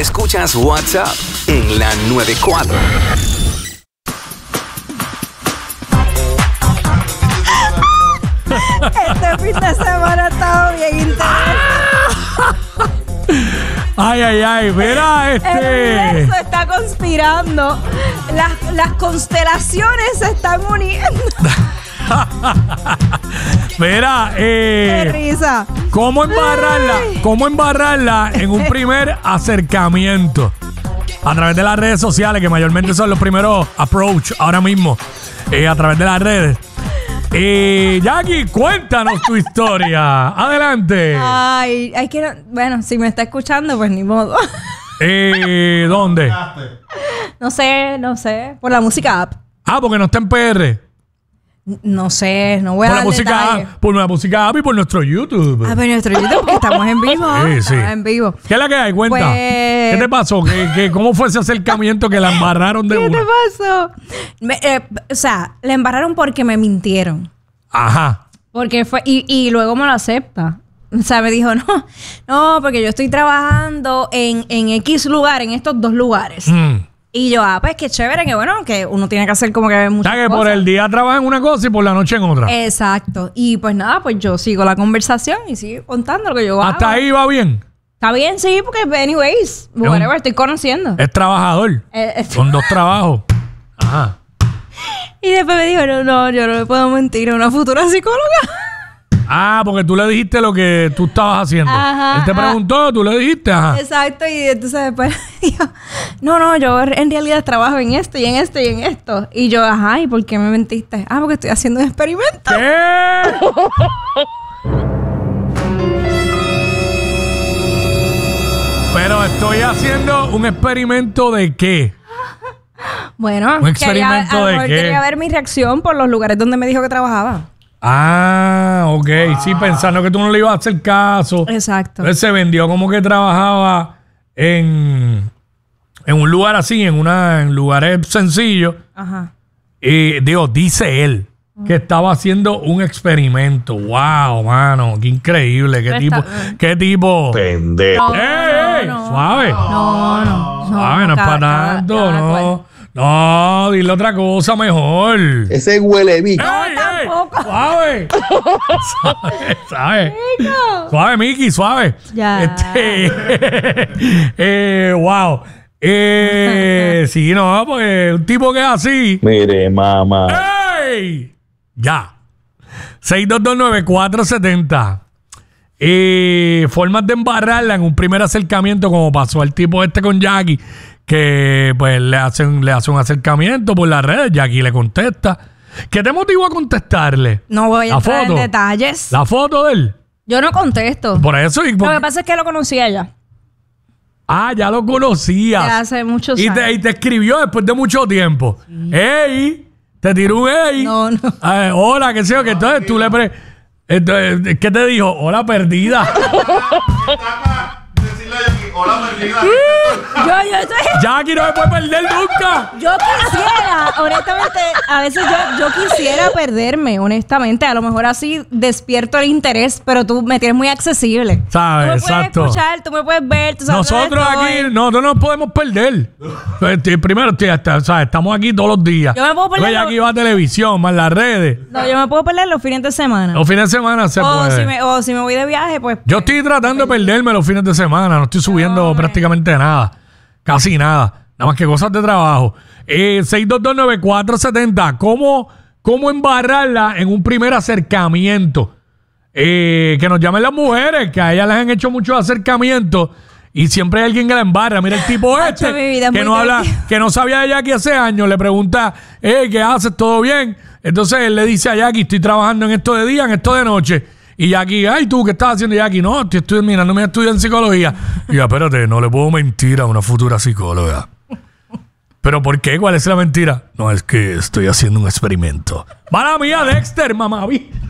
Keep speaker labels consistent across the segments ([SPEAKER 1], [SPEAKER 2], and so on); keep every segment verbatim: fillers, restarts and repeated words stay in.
[SPEAKER 1] Escuchas WhatsApp en la noventa y cuatro.
[SPEAKER 2] Este fin de semana ha estado bien interesante.
[SPEAKER 3] Ay, ay, ay, mira,
[SPEAKER 2] El
[SPEAKER 3] este.
[SPEAKER 2] universo está conspirando. Las, las constelaciones se están uniendo.
[SPEAKER 3] Mira,
[SPEAKER 2] Qué
[SPEAKER 3] eh.
[SPEAKER 2] risa.
[SPEAKER 3] ¿Cómo embarrarla?
[SPEAKER 2] Ay.
[SPEAKER 3] ¿Cómo embarrarla en un primer acercamiento? A través de las redes sociales, que mayormente son los primeros approach ahora mismo. Eh, a través de las redes. Eh, Jackie, cuéntanos tu historia. Adelante.
[SPEAKER 2] Ay, hay que no- bueno, si me está escuchando, pues ni modo.
[SPEAKER 3] Eh, ¿Dónde?
[SPEAKER 2] No sé, no sé. Por la música app.
[SPEAKER 3] Ah, porque no está en P R.
[SPEAKER 2] No sé, no voy a
[SPEAKER 3] Por la
[SPEAKER 2] dar
[SPEAKER 3] música
[SPEAKER 2] detalles.
[SPEAKER 3] app, por la música app y por nuestro YouTube.
[SPEAKER 2] Ah, pero nuestro YouTube, porque estamos en vivo.
[SPEAKER 3] Sí, sí.
[SPEAKER 2] Estamos en vivo.
[SPEAKER 3] ¿Qué es la que hay? Cuenta.
[SPEAKER 2] Pues-
[SPEAKER 3] ¿Qué te pasó? ¿Qué, qué, ¿Cómo fue ese acercamiento que la embarraron de
[SPEAKER 2] ¿Qué
[SPEAKER 3] una?
[SPEAKER 2] te pasó? Me- eh, o sea, le embarraron porque me mintieron.
[SPEAKER 3] Ajá.
[SPEAKER 2] Porque fue, y, y luego me lo acepta. O sea, me dijo, no, no, porque yo estoy trabajando en, en X lugar, en estos dos lugares.
[SPEAKER 3] Mm.
[SPEAKER 2] Y yo, ah, pues qué chévere, que bueno, que uno tiene que hacer como que
[SPEAKER 3] O
[SPEAKER 2] muchas
[SPEAKER 3] sea que
[SPEAKER 2] cosas.
[SPEAKER 3] por el día trabaja en una cosa y por la noche en otra.
[SPEAKER 2] Exacto. Y pues nada, pues yo sigo la conversación y sigo contando lo que yo hago.
[SPEAKER 3] Hasta ahí va bien.
[SPEAKER 2] Está bien, sí, porque anyways, whatever,
[SPEAKER 3] un-
[SPEAKER 2] estoy conociendo.
[SPEAKER 3] Es trabajador.
[SPEAKER 2] Eh, eh,
[SPEAKER 3] Son dos trabajos. Ajá.
[SPEAKER 2] Y después me dijo, no, no, yo no le puedo mentir a una futura psicóloga.
[SPEAKER 3] Ah, porque tú le dijiste lo que tú estabas haciendo.
[SPEAKER 2] Ajá,
[SPEAKER 3] Él te
[SPEAKER 2] ah.
[SPEAKER 3] preguntó, tú le dijiste, ajá.
[SPEAKER 2] Exacto, y entonces después dijo, no, no, yo en realidad trabajo en esto y en esto y en esto. Y yo, ajá, ¿y por qué me mentiste? Ah, porque estoy haciendo un experimento.
[SPEAKER 3] ¿Qué? Pero estoy haciendo un experimento de qué.
[SPEAKER 2] Bueno,
[SPEAKER 3] ¿Un experimento
[SPEAKER 2] quería, a lo
[SPEAKER 3] de
[SPEAKER 2] mejor
[SPEAKER 3] qué?
[SPEAKER 2] quería ver mi reacción por los lugares donde me dijo que trabajaba.
[SPEAKER 3] Ah, ok. Sí, pensando que tú no le ibas a hacer caso.
[SPEAKER 2] Exacto.
[SPEAKER 3] Entonces se vendió como que trabajaba en, en un lugar así, en una en lugares sencillos.
[SPEAKER 2] Ajá.
[SPEAKER 3] Y digo, dice él que estaba haciendo un experimento. Wow, mano, qué increíble. Qué
[SPEAKER 2] Pero
[SPEAKER 3] tipo,
[SPEAKER 2] está-
[SPEAKER 3] qué tipo.
[SPEAKER 4] Pendejo.
[SPEAKER 2] No,
[SPEAKER 3] ¡Ey, ey!
[SPEAKER 2] no,
[SPEAKER 3] Suave.
[SPEAKER 2] No, no, no.
[SPEAKER 3] Suave, no es
[SPEAKER 2] cada-
[SPEAKER 3] para
[SPEAKER 2] cada-
[SPEAKER 3] tanto,
[SPEAKER 2] cada cual.
[SPEAKER 3] no. No, dile otra cosa mejor.
[SPEAKER 4] Ese huele bicho.
[SPEAKER 3] ¡Ey, ey!
[SPEAKER 2] tampoco.
[SPEAKER 3] Suave. Suave, suave.
[SPEAKER 2] Rico.
[SPEAKER 3] Suave, Miki, suave.
[SPEAKER 2] Ya.
[SPEAKER 3] Este, eh, wow. Eh, sí, no, pues un tipo que es así.
[SPEAKER 4] Mire, mamá.
[SPEAKER 3] ¡Ey! Ya. seis dos dos nueve cuatro siete cero. Eh, formas de embarrarla en un primer acercamiento, como pasó al tipo este con Jackie, que pues le hacen, le hace un acercamiento por las redes. Jackie le contesta. ¿Qué te motivó a contestarle?
[SPEAKER 2] No voy a
[SPEAKER 3] La
[SPEAKER 2] entrar
[SPEAKER 3] foto.
[SPEAKER 2] en detalles.
[SPEAKER 3] La foto de él.
[SPEAKER 2] Yo no contesto.
[SPEAKER 3] Por eso. Y
[SPEAKER 2] Lo
[SPEAKER 3] por-
[SPEAKER 2] que pasa es que lo conocía ya.
[SPEAKER 3] Ah, ya lo
[SPEAKER 2] De
[SPEAKER 3] conocías.
[SPEAKER 2] hace muchos
[SPEAKER 3] Y
[SPEAKER 2] años.
[SPEAKER 3] te, y te escribió después de mucho tiempo. ¡Ey! Te tiró un ey.
[SPEAKER 2] No, no.
[SPEAKER 3] Eh, hola, qué sé yo, que entonces tú le pre... Entonces, ¿qué te dijo? Hola, perdida.
[SPEAKER 5] Decirle a Jackie, hola, perdida.
[SPEAKER 2] Yo, yo estoy...
[SPEAKER 3] Jackie no me puede perder nunca.
[SPEAKER 2] Yo quisiera, honestamente, a veces yo, yo quisiera perderme, honestamente. A lo mejor así despierto el interés, pero tú me tienes muy accesible.
[SPEAKER 3] ¿Sabes?
[SPEAKER 2] Tú me
[SPEAKER 3] Exacto.
[SPEAKER 2] puedes escuchar, tú me puedes ver, tú sabes dónde
[SPEAKER 3] Nosotros
[SPEAKER 2] estoy.
[SPEAKER 3] aquí, nosotros no nos podemos perder. Este, Primero, este, hasta- o sea, estamos aquí todos los días.
[SPEAKER 2] Yo me puedo perder
[SPEAKER 3] Porque
[SPEAKER 2] lo-
[SPEAKER 3] Jackie va a televisión, más las redes.
[SPEAKER 2] No, yo me puedo perder los fines de semana.
[SPEAKER 3] Los fines de semana se
[SPEAKER 2] o,
[SPEAKER 3] puede.
[SPEAKER 2] si me, o si me voy de viaje, pues...
[SPEAKER 3] Yo estoy tratando de perderme los fines de semana. No estoy subiendo prácticamente nada. Casi nada. Nada más que cosas de trabajo. Eh, seis dos dos nueve cuatro siete cero. ¿Cómo, ¿Cómo embarrarla en un primer acercamiento? Eh, que nos llamen las mujeres, que a ellas les han hecho muchos acercamientos y siempre hay alguien que la embarra. Mira el tipo
[SPEAKER 2] Macho,
[SPEAKER 3] este
[SPEAKER 2] mi vida es
[SPEAKER 3] que
[SPEAKER 2] muy
[SPEAKER 3] no habla,
[SPEAKER 2] divertida.
[SPEAKER 3] que no sabía de Jackie hace años. Le pregunta, hey, ¿qué haces? ¿Todo bien? Entonces él le dice a Jackie, estoy trabajando en esto de día, en esto de noche. Y Jackie, ay, ¿tú qué estás haciendo? Jackie, no, estoy terminando mi estudio en psicología. Y yo, espérate, no le puedo mentir a una futura psicóloga. ¿Pero por qué? ¿Cuál es la mentira? No, es que estoy haciendo un experimento. ¡Mala mía, Dexter, mamá!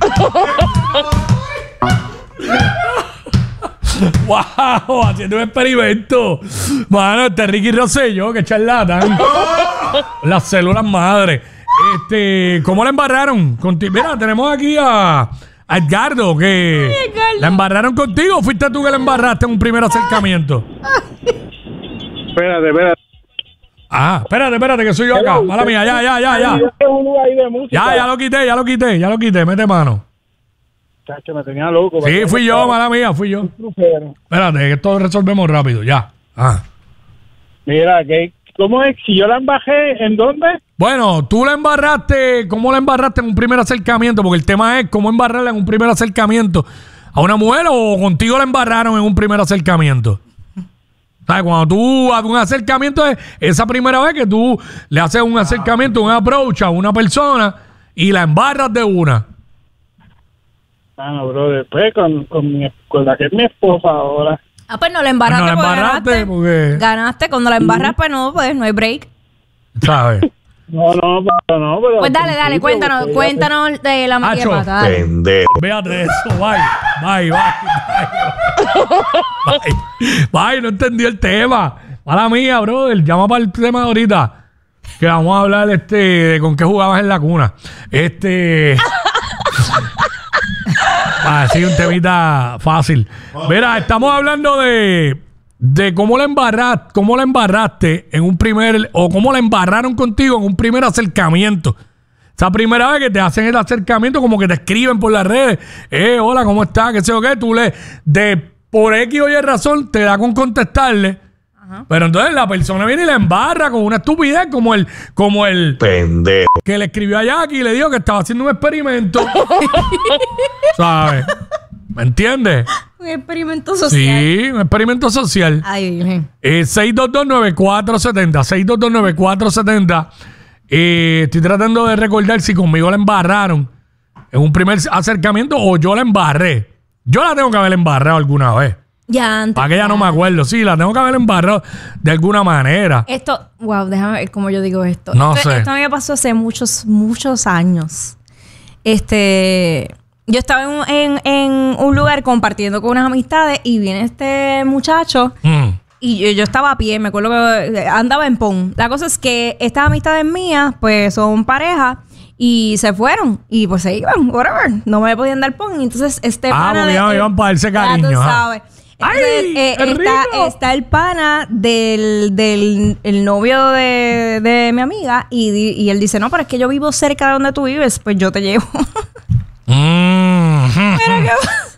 [SPEAKER 3] ¡Wow! Haciendo un experimento. Mano, este Ricky Rosselló, que charlatan. Las células madre. Este, ¿cómo la embarraron? Conti- Mira, tenemos aquí a, a Edgardo, que
[SPEAKER 2] Ay, Edgardo.
[SPEAKER 3] la embarraron contigo. ¿O fuiste tú que la embarraste en un primer acercamiento?
[SPEAKER 5] Espérate, espérate.
[SPEAKER 3] Ah, espérate, espérate, que soy yo acá. Mala mía, ya, ya, ya, ya.
[SPEAKER 5] Es un lugar ahí de música.
[SPEAKER 3] Ya, ya lo quité, ya lo quité, ya lo quité. Mete mano.
[SPEAKER 5] Chacho, me tenía loco.
[SPEAKER 3] Sí, fui yo, mala mía, fui yo.
[SPEAKER 5] Crucero.
[SPEAKER 3] Espérate, que esto resolvemos rápido, ya. Ah.
[SPEAKER 5] Mira, que ¿cómo es? Si yo la embajé, ¿en dónde?
[SPEAKER 3] Bueno, tú la embarraste, ¿cómo la embarraste en un primer acercamiento? Porque el tema es cómo embarrarla en un primer acercamiento a una mujer o contigo la embarraron en un primer acercamiento. ¿Sabes? Cuando tú haces un acercamiento es esa primera vez que tú le haces un acercamiento, un approach a una persona y la embarras de una.
[SPEAKER 5] Ah, no, bro, después con, con, mi, con la que es mi esposa ahora.
[SPEAKER 2] Ah, pues no la embarraste,
[SPEAKER 3] No la
[SPEAKER 2] porque
[SPEAKER 3] embarraste
[SPEAKER 2] ganaste.
[SPEAKER 3] porque-
[SPEAKER 2] Ganaste. Cuando la embarras, pues no, pues no hay break.
[SPEAKER 3] ¿Sabes?
[SPEAKER 5] No, no, pero no, pero...
[SPEAKER 2] Pues
[SPEAKER 5] al
[SPEAKER 2] dale, dale,
[SPEAKER 5] principio,
[SPEAKER 2] cuéntanos,
[SPEAKER 5] porque ya
[SPEAKER 2] cuéntanos de la
[SPEAKER 3] Acho.
[SPEAKER 2] María Pata. dale.
[SPEAKER 4] Pendejo.
[SPEAKER 3] Véate de eso, bye. Bye, bye, bye. Bye. Bye, no entendí el tema. Mala mía, brother. Llama para el tema de ahorita. Que vamos a hablar este, de con qué jugabas en la cuna. Este. Ah, sí, un temita fácil. Mira, estamos hablando de, de cómo la embarraste, cómo la embarraste en un primer, o cómo la embarraron contigo en un primer acercamiento. Esa primera vez que te hacen el acercamiento, como que te escriben por las redes, eh, hola, ¿cómo estás? ¿Qué sé yo qué? Tú le, de por X o Y razón, te da con contestarle. Ajá. Pero entonces la persona viene y la embarra con una estupidez, como el, como el
[SPEAKER 4] Pendejo.
[SPEAKER 3] que le escribió a Jackie y le dijo que estaba haciendo un experimento. ¿Sabes? ¿Me entiendes?
[SPEAKER 2] Un experimento social.
[SPEAKER 3] Sí, un experimento social.
[SPEAKER 2] Ay, Virgen.
[SPEAKER 3] Eh, seis dos dos nueve cuatro siete cero, seis dos dos nueve cuatro siete cero. Eh, estoy tratando de recordar si conmigo la embarraron en un primer acercamiento o yo la embarré. Yo la tengo que haber embarrado alguna vez.
[SPEAKER 2] Ya antes.
[SPEAKER 3] Para que ya no me acuerdo. Sí, la tengo que haber embarrado de alguna manera.
[SPEAKER 2] Esto, wow, déjame ver cómo yo digo esto.
[SPEAKER 3] No
[SPEAKER 2] esto,
[SPEAKER 3] sé.
[SPEAKER 2] Esto a mí me pasó hace muchos, muchos años. Este, yo estaba en, en, en un lugar compartiendo con unas amistades y viene este muchacho
[SPEAKER 3] Mm.
[SPEAKER 2] y yo, yo estaba a pie, me acuerdo que andaba en pon. La cosa es que estas amistades mías, pues son pareja y se fueron y pues se iban, whatever. No me podían dar pon. Y entonces este
[SPEAKER 3] Ah,
[SPEAKER 2] pana
[SPEAKER 3] porque
[SPEAKER 2] de-
[SPEAKER 3] iban- iban para darse
[SPEAKER 2] ya
[SPEAKER 3] cariño,
[SPEAKER 2] tú
[SPEAKER 3] ajá.
[SPEAKER 2] sabes. Entonces,
[SPEAKER 3] ¡Ay,
[SPEAKER 2] eh,
[SPEAKER 3] qué
[SPEAKER 2] está,
[SPEAKER 3] rico!
[SPEAKER 2] está el pana del, del el novio de, de mi amiga y, di- y él dice, no, pero es que yo vivo cerca de donde tú vives, pues yo te llevo.
[SPEAKER 3] Mm.
[SPEAKER 2] Pero que-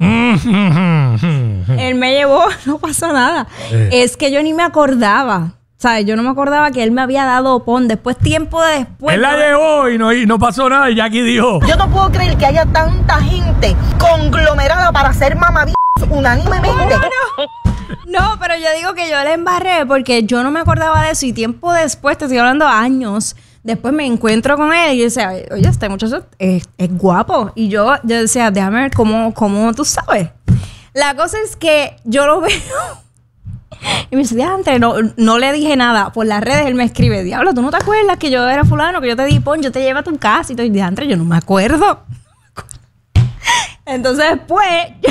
[SPEAKER 3] Mm.
[SPEAKER 2] él me llevó, no pasó nada.
[SPEAKER 3] Eh.
[SPEAKER 2] Es que yo ni me acordaba. ¿Sabes? Yo no me acordaba que él me había dado pon. Después, tiempo después.
[SPEAKER 3] Él la
[SPEAKER 2] yo-
[SPEAKER 3] llevó y no, y no pasó nada. Y Jackie dijo:
[SPEAKER 6] Yo no puedo creer que haya tanta gente conglomerada para ser mamabichos unánimemente.
[SPEAKER 2] No, pero yo digo que yo le embarré porque yo no me acordaba de eso y tiempo después, te estoy hablando años, después me encuentro con él y yo decía, oye, este muchacho es, es guapo. Y yo, yo decía, déjame ver cómo, cómo tú sabes. La cosa es que yo lo veo y me dice, diantre, no, no le dije nada. Por las redes él me escribe, diablo, ¿tú no te acuerdas que yo era fulano, que yo te di pon, yo te llevo a tu casa? Y todo, y diantre, yo no me acuerdo. Entonces después, yo...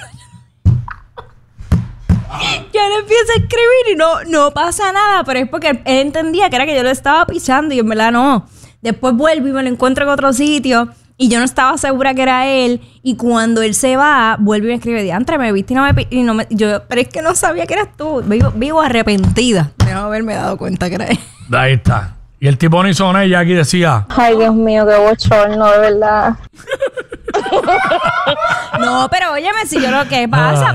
[SPEAKER 2] Yo le empiezo a escribir y no, no pasa nada, pero es porque él, él entendía que era que yo lo estaba pisando y en verdad no. Después vuelvo y me lo encuentro en otro sitio y yo no estaba segura que era él. Y cuando él se va, vuelve y me escribe, diantre, me viste y no me... pi-". Y no me yo, pero es que no sabía que eras tú. Vivo, vivo arrepentida de no haberme dado cuenta que era él.
[SPEAKER 3] Ahí está. Y el tipo no hizo nada y Jackie decía:
[SPEAKER 7] Ay, Dios mío, qué bochorno, de verdad.
[SPEAKER 2] No, pero óyeme, si yo lo que pasa...